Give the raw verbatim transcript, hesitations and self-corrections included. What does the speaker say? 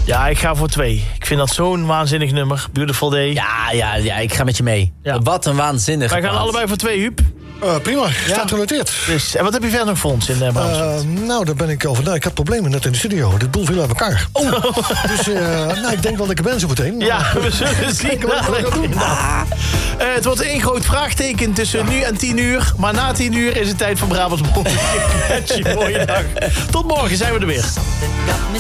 Ja, ik ga voor twee. Ik vind dat zo'n waanzinnig nummer. Beautiful Day. Ja, ja, ja, ik ga met je mee. Ja. Wat een waanzinnig. Wij gaan plaat. allebei voor twee, Huub. Uh, prima, staat genoteerd. Dus, en wat heb je verder nog voor ons in uh, Uh, nou, daar ben ik over. Nou, ik had problemen net in de studio. Dit boel viel uit elkaar. Oh. Dus uh, nou, ik denk wel dat ik er ben zo meteen. Ja, we zullen zien. Wat we gaan doen. Ah. Uh, het wordt één groot vraagteken tussen nu en tien uur. Maar na tien uur is het tijd voor Brabants Morgen. Goeiedag. Tot morgen zijn we er weer.